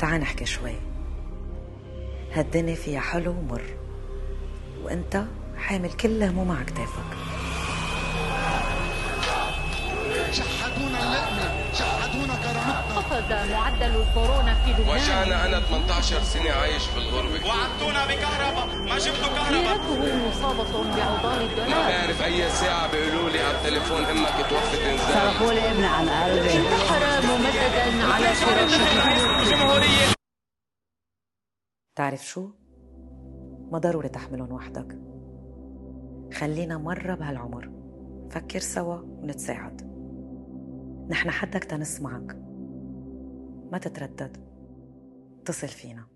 تعال نحكي شوي. هالدنيا فيها حلو ومر، وانت حامل كل هموم على كتافك. شحدونا اللقمة، شحدونا كرامتنا. أخذ معدل الكورونا في لبنان. وجعنا أنا 18 سنة عايش في الغربة. وعدتونا بكهرباء، ما جبتوا كهرباء. ديرته مصابة بأوضاع الدولار. ما بعرف أي ساعة بيقولوا لي على التليفون أمك توفت إنزال. صرفوا لي ابني عن قلبي. انتحر ممددا على فراشه. تعرف شو؟ ما ضروري تحملهم وحدك. خلينا مرة بهالعمر فكر سوا ونتساعد. نحن حدك تنسمعك. ما تتردد، اتصل فينا.